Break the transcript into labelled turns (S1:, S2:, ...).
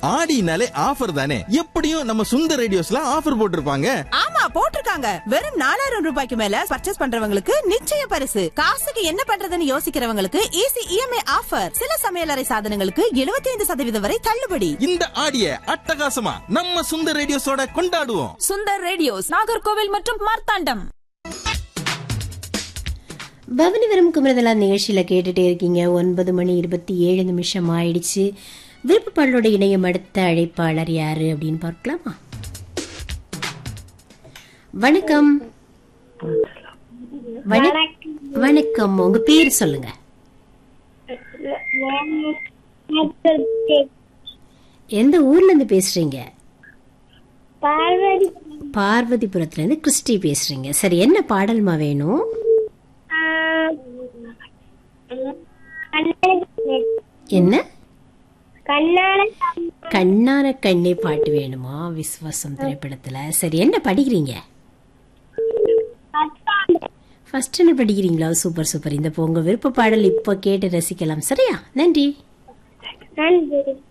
S1: ஆடினாலே offer தானே, எப்படியும் நம்ம சுந்தர் ரேடியோஸ்ல ஆஃபர் போட்டிருப்பாங்க.
S2: ஆமா போட்டிருக்காங்க. வெறும் 4000 ரூபாய்க்கு மேல பர்ச்சேஸ் பண்றவங்களுக்கு நிச்சய பரிசு. காசுக்கு என்ன பண்றதுன்னு யோசிக்கிறவங்களுக்கு ஈஸி இஎம்ஐ ஆஃபர். சில சமையலறை சாதனங்களுக்கு 75% வரை தள்ளுபடி.
S1: இந்த ஆடிய அட்டகாசமா நம்ம சுந்தர் ரேடியோஸோட கொண்டாடுவோம்.
S3: சுந்தர் ரேடியோஸ், நாகர்கோவில் மற்றும் மார்த்தாண்டம்.
S4: பவனி வரும் குமரதலா நிகழ்ச்சியில் கேட்டுட்டே இருக்கீங்க. 9:27 ஆயிடுச்சு. விருப்பப்பாடலோட இணையம் அடுத்த அழைப்பாளர் யாரு அப்படின்னு பார்க்கலாமா? வணக்கம். வணக்கம், உங்க பேர் சொல்லுங்க. எந்த ஊர்ல இருந்து பேசுறீங்க? பார்வதிபுரத்துல இருந்து கிறிஸ்டி பேசுறீங்க. சரி, என்ன பாடல்மா வேணும்? என்ன? கண்ணான கண்ணே பாட்டு வேணுமா? விஸ்வாசம் திரைப்படத்துல. சரி, என்ன படிக்கிறீங்க? ஃபர்ஸ்ட் ஸ்டாண்டர்ட் படிக்கிறீங்களா? Super super. இந்த உங்க விருப்ப பாடல் இப்போ கேட்டு ரசிக்கலாம். சரியா? நன்றி.